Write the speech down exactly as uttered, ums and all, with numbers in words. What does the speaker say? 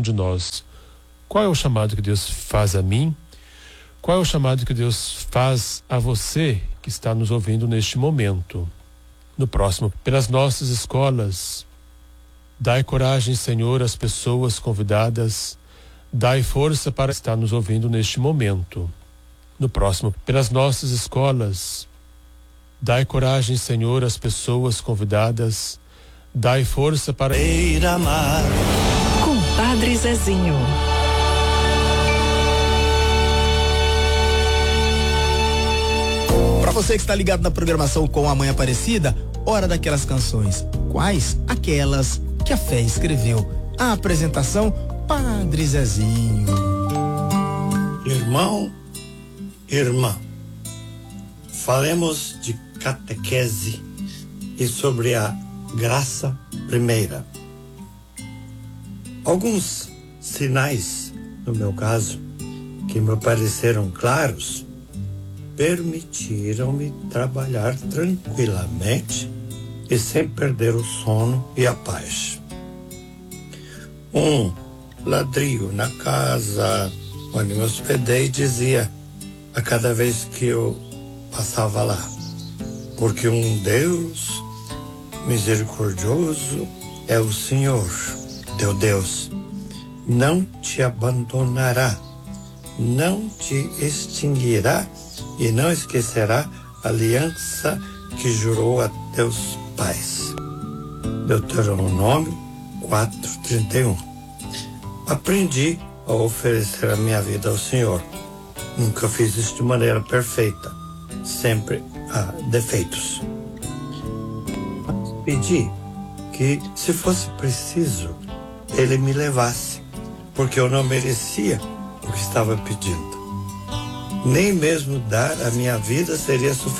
de nós. Qual é o chamado que Deus faz a mim? Qual é o chamado que Deus faz a você que está nos ouvindo neste momento? No próximo, pelas nossas escolas, dai coragem, Senhor, às pessoas convidadas, dai força para estar nos ouvindo neste momento. No próximo, pelas nossas escolas, dai coragem, Senhor, às pessoas convidadas, dai força para Beira-mar. Com Padre Zezinho. Para você que está ligado na programação com a Mãe Aparecida, hora daquelas canções. Quais? Aquelas que a fé escreveu. A apresentação, Padre Zezinho. Irmão, irmã, falemos de catequese e sobre a graça primeira. Alguns sinais, no meu caso, que me pareceram claros, permitiram-me trabalhar tranquilamente e sem perder o sono e a paz. Um ladrilho na casa onde me hospedei dizia a cada vez que eu passava lá: porque um Deus misericordioso é o Senhor, teu Deus, não te abandonará, não te extinguirá e não esquecerá a aliança que jurou a teus pais. Deuteronômio quatro, trinta e um. Aprendi a oferecer a minha vida ao Senhor. Nunca fiz isso de maneira perfeita. Sempre há defeitos. Pedi que, se fosse preciso, Ele me levasse, porque eu não merecia o que estava pedindo. Nem mesmo dar a minha vida seria suficiente.